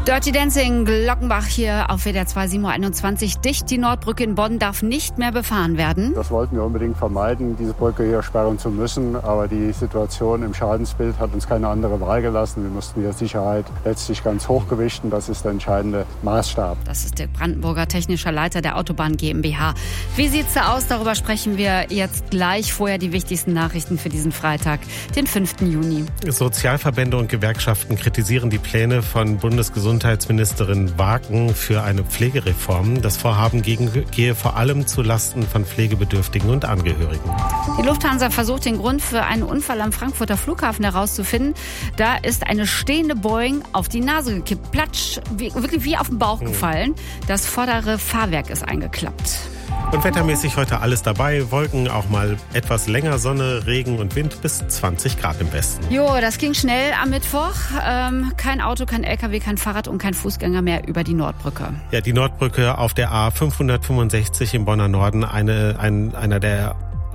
Dirty Dancing, Glockenbach hier auf WDR 2, 7:21 Uhr. Dicht, die Nordbrücke in Bonn darf nicht mehr befahren werden. Das wollten wir unbedingt vermeiden, diese Brücke hier sperren zu müssen. Aber die Situation im Schadensbild hat uns keine andere Wahl gelassen. Wir mussten die Sicherheit letztlich ganz hoch gewichten. Das ist der entscheidende Maßstab. Das ist Dirk Brandenburger, technischer Leiter der Autobahn GmbH. Wie sieht's da aus? Darüber sprechen wir jetzt gleich. Vorher die wichtigsten Nachrichten für diesen Freitag, den 5. Juni. Sozialverbände und Gewerkschaften kritisieren die Pläne von Bundesgesundheitsministerin Wagen für eine Pflegereform. Das Vorhaben gehe vor allem zu Lasten von Pflegebedürftigen und Angehörigen. Die Lufthansa versucht, den Grund für einen Unfall am Frankfurter Flughafen herauszufinden. Da ist eine stehende Boeing auf die Nase gekippt. Platsch, wirklich wie auf den Bauch gefallen. Das vordere Fahrwerk ist eingeklappt. Und wettermäßig heute alles dabei. Wolken, auch mal etwas länger Sonne, Regen und Wind bis 20 Grad im Westen. Jo, das ging schnell am Mittwoch. Kein Auto, kein LKW, kein Fahrrad und kein Fußgänger mehr über die Nordbrücke. Ja, die Nordbrücke auf der A565 im Bonner Norden, einer der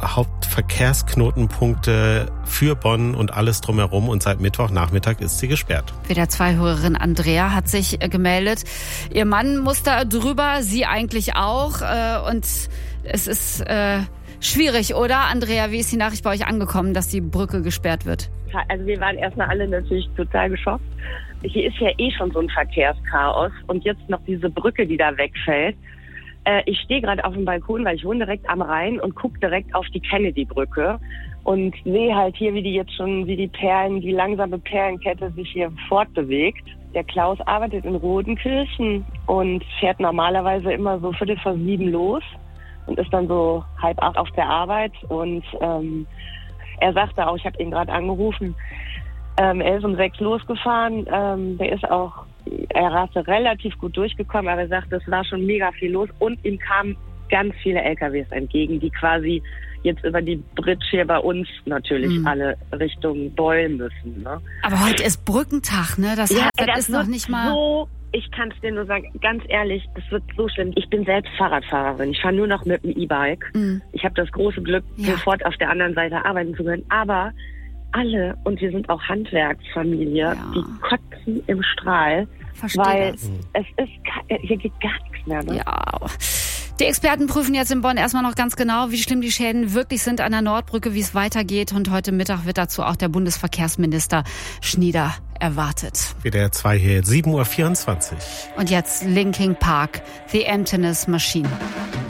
Hauptverkehrsknotenpunkte für Bonn und alles drumherum. Und seit Mittwochnachmittag ist sie gesperrt. WDR 2-Hörerin Andrea hat sich gemeldet. Ihr Mann muss da drüber, sie eigentlich auch. Und es ist schwierig, oder? Andrea, wie ist die Nachricht bei euch angekommen, dass die Brücke gesperrt wird? Also wir waren erstmal alle natürlich total geschockt. Hier ist ja schon so ein Verkehrschaos. Und jetzt noch diese Brücke, die da wegfällt. Ich stehe gerade auf dem Balkon, weil ich wohne direkt am Rhein und gucke direkt auf die Kennedy-Brücke und sehe halt hier, wie die langsame Perlenkette sich hier fortbewegt. Der Klaus arbeitet in Rodenkirchen und fährt normalerweise immer so 7:15 los und ist dann so 7:30 auf der Arbeit. Und er sagte auch, ich habe ihn gerade angerufen, er ist um 6 losgefahren, er raste relativ gut durchgekommen, aber er sagt, es war schon mega viel los und ihm kamen ganz viele LKWs entgegen, die quasi jetzt über die Bridge hier bei uns natürlich alle Richtung Beul müssen. Ne? Aber heute ist Brückentag, ne? Das ist noch nicht mal... So, ich kann es dir nur sagen, ganz ehrlich, das wird so schlimm. Ich bin selbst Fahrradfahrerin, ich fahre nur noch mit dem E-Bike. Ich habe das große Glück, sofort auf der anderen Seite arbeiten zu können, aber alle, und wir sind auch Handwerksfamilie, die kotzen im Strahl, weil hier geht gar nichts mehr. Ne? Ja. Die Experten prüfen jetzt in Bonn erstmal noch ganz genau, wie schlimm die Schäden wirklich sind an der Nordbrücke, wie es weitergeht. Und heute Mittag wird dazu auch der Bundesverkehrsminister Schnieder erwartet. WDR 2 hier, 7:24 Uhr. Und jetzt Linkin Park, The Emptiness Machine.